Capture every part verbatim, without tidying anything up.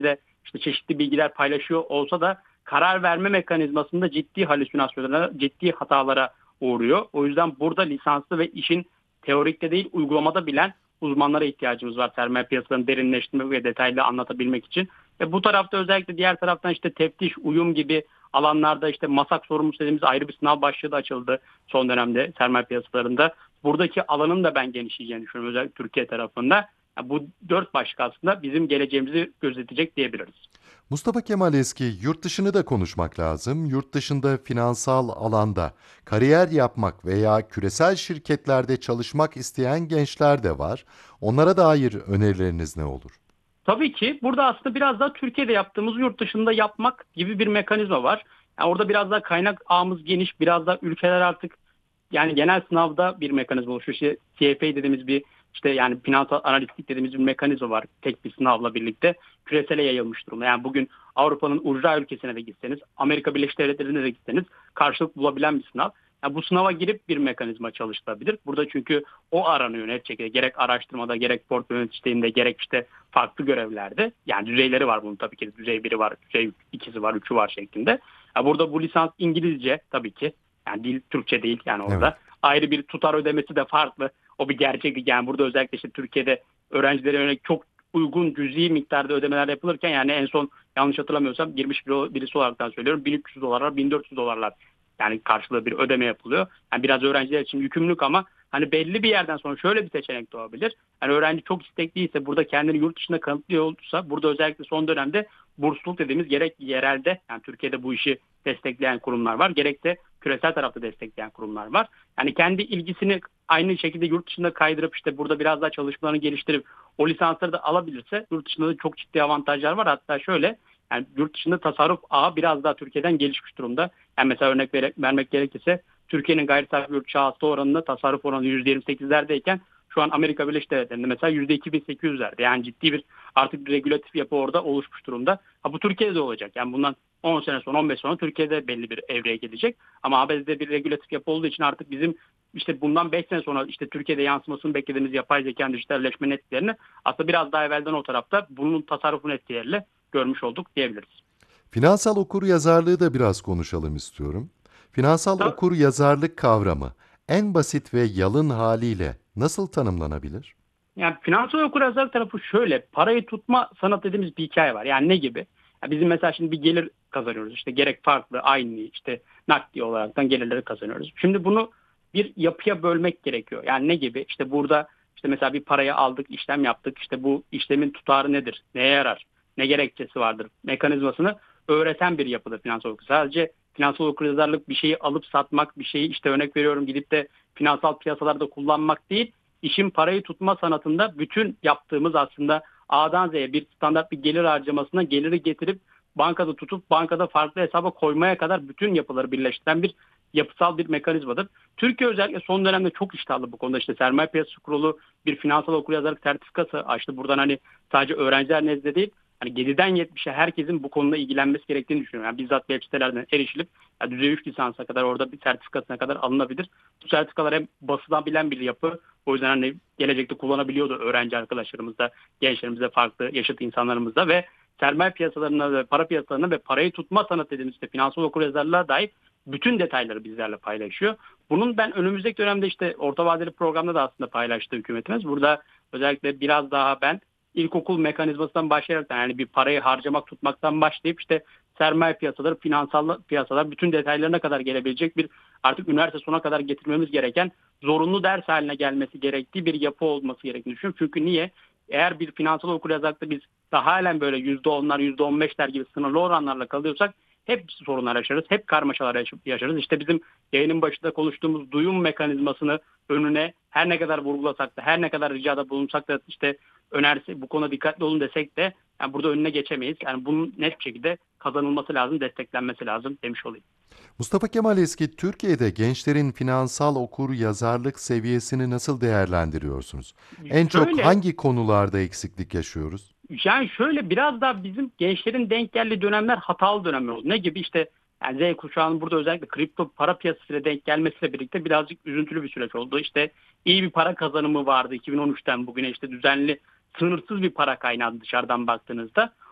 de işte çeşitli bilgiler paylaşıyor olsa da karar verme mekanizmasında ciddi halüsinasyonlara, ciddi hatalara uğruyor. O yüzden burada lisanslı ve işin teorikte değil uygulamada bilen uzmanlara ihtiyacımız var sermaye piyasalarını derinleştirmek ve detaylı anlatabilmek için. Ve bu tarafta özellikle diğer taraftan işte teftiş, uyum gibi alanlarda işte MASAK sorumlusu dediğimiz ayrı bir sınav başlığı da açıldı son dönemde sermaye piyasalarında. Buradaki alanın da ben genişleyeceğini düşünüyorum özellikle Türkiye tarafında. Yani bu dört başlık aslında bizim geleceğimizi gözetecek diyebiliriz. Mustafa Kemal Eski, yurt dışını da konuşmak lazım. Yurt dışında finansal alanda kariyer yapmak veya küresel şirketlerde çalışmak isteyen gençler de var. Onlara dair önerileriniz ne olur? Tabii ki burada aslında biraz daha Türkiye'de yaptığımız yurt dışında yapmak gibi bir mekanizma var. Yani orada biraz daha kaynak ağımız geniş, biraz daha ülkeler artık yani genel sınavda bir mekanizma oluşuyor. İşte C F A dediğimiz bir işte yani finansal analistlik dediğimiz bir mekanizma var tek bir sınavla birlikte küresele yayılmış durumda. Yani bugün Avrupa'nın ucra ülkesine de gitseniz, Amerika Birleşik Devletleri'ne de gitseniz karşılık bulabilen bir sınav. Yani bu sınava girip bir mekanizma çalışılabilir. Burada çünkü o aranıyor net şekilde. Gerek araştırmada, gerek portföy yöneticiliğinde, gerek işte farklı görevlerde. Yani düzeyleri var bunun tabii ki. Düzey biri var, düzey ikisi var, üçü var şeklinde. Yani burada bu lisans İngilizce tabii ki. Yani dil Türkçe değil yani Evet. orada. Ayrı bir tutar ödemesi de farklı. O bir gerçeklik. Yani burada özellikle işte Türkiye'de öğrencilere yönelik çok uygun cüzi miktarda ödemeler yapılırken yani en son yanlış hatırlamıyorsam girmiş birisi olaraktan söylüyorum bin üç yüz dolarlar bin dört yüz dolarlar yani karşılığı bir ödeme yapılıyor. Yani biraz öğrenciler için yükümlülük ama hani belli bir yerden sonra şöyle bir seçenek doğabilir. Hani öğrenci çok istekliyse burada kendini yurt dışında kanıtlıyor olursa burada özellikle son dönemde bursluluk dediğimiz gerek yerelde yani Türkiye'de bu işi destekleyen kurumlar var. Gerek de küresel tarafta destekleyen kurumlar var. Yani kendi ilgisini aynı şekilde yurt dışında kaydırıp işte burada biraz daha çalışmalarını geliştirip o lisansları da alabilirse yurt dışında da çok ciddi avantajlar var. Hatta şöyle yani yurt dışında tasarruf ağı biraz daha Türkiye'den gelişmiş durumda. Yani mesela örnek ver- vermek gerekirse Türkiye'nin gayri safi yurt içi hasıla oranında tasarruf oranı yüzde yirmi sekizlerdeyken şu an Amerika Birleşik Devletleri'nde mesela yüzde iki bin sekiz yüzlerde. Yani ciddi bir artık bir regülatif yapı orada oluşmuş durumda. Ha bu Türkiye'de de olacak. Yani bundan on sene sonra on beş sonra Türkiye'de belli bir evreye gelecek. Ama A B D'de bir regülatif yapı olduğu için artık bizim işte bundan beş sene sonra işte Türkiye'de yansımasını beklediğimiz yapay zeka dijitalleşme etkilerini aslında biraz daha evvelden o tarafta bunun tasarrufun etkileriyle görmüş olduk diyebiliriz. Finansal okuryazarlığı da biraz konuşalım istiyorum. Finansal okuryazarlık kavramı en basit ve yalın haliyle nasıl tanımlanabilir? Yani finansal okuryazarlık tarafı şöyle parayı tutma sanat dediğimiz bir hikaye var. Yani ne gibi? Ya bizim mesela şimdi bir gelir kazanıyoruz. İşte gerek farklı, aynı işte nakdi olaraktan gelirleri kazanıyoruz. Şimdi bunu bir yapıya bölmek gerekiyor. Yani ne gibi? İşte burada işte mesela bir parayı aldık, işlem yaptık. İşte bu işlemin tutarı nedir? Neye yarar? Ne gerekçesi vardır? Mekanizmasını öğreten bir yapıdır finansal okuryazarlık. Sadece finansal okuryazarlık bir şeyi alıp satmak, bir şeyi işte örnek veriyorum gidip de finansal piyasalarda kullanmak değil. İşin parayı tutma sanatında bütün yaptığımız aslında A'dan Z'ye bir standart bir gelir harcamasına geliri getirip bankada tutup bankada farklı hesaba koymaya kadar bütün yapıları birleştiren bir yapısal bir mekanizmadır. Türkiye özellikle son dönemde çok iştahlı bu konuda işte sermaye piyasası kurulu bir finansal okuryazarlık sertifikası açtı. Buradan hani sadece öğrenciler nezdinde değil hani yediden yetmişe herkesin bu konuda ilgilenmesi gerektiğini düşünüyorum. Yani bizzat web sitelerden erişilip yani düzey üç lisansa kadar orada bir sertifikasına kadar alınabilir. Bu sertifikalar hem basılabilen bir yapı. O yüzden hani gelecekte kullanabiliyordu öğrenci arkadaşlarımız da, gençlerimiz de, farklı yaşıt insanlarımız da ve sermaye piyasalarına ve para piyasalarına ve parayı tutma sanat dediğimiz işte finansal okuryazarlığa dair bütün detayları bizlerle paylaşıyor. Bunun ben önümüzdeki dönemde işte orta vadeli programda da aslında paylaştı hükümetimiz. Burada özellikle biraz daha ben ilkokul mekanizmasından başlayarak yani bir parayı harcamak tutmaktan başlayıp işte sermaye piyasaları, finansal piyasalar bütün detaylarına kadar gelebilecek bir artık üniversite sonuna kadar getirmemiz gereken zorunlu ders haline gelmesi gerektiği bir yapı olması gerektiğini düşünüyorum. Çünkü niye? Eğer bir finansal okuryazarlıkta biz daha halen böyle yüzde onlar, yüzde on beşler gibi sınırlı oranlarla kalıyorsak hep sorunlar yaşarız, hep karmaşalar yaşarız. İşte bizim yayının başında konuştuğumuz duyum mekanizmasını önüne her ne kadar vurgulasak da, her ne kadar ricada bulunsak da işte önerse bu konuda dikkatli olun desek de yani burada önüne geçemeyiz. Yani bunun net bir şekilde kazanılması lazım, desteklenmesi lazım demiş olayım. Mustafa Kemal Eski, Türkiye'de gençlerin finansal okur yazarlık seviyesini nasıl değerlendiriyorsunuz? En çok Şöyle hangi konularda eksiklik yaşıyoruz? Yani şöyle biraz daha bizim gençlerin denk geldiği dönemler hatalı dönemler oldu. Ne gibi işte yani Z kuşağının burada özellikle kripto para piyasasıyla denk gelmesiyle birlikte birazcık üzüntülü bir süreç oldu. İşte iyi bir para kazanımı vardı iki bin on üçten bugüne işte düzenli sınırsız bir para kaynağı dışarıdan baktığınızda.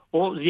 o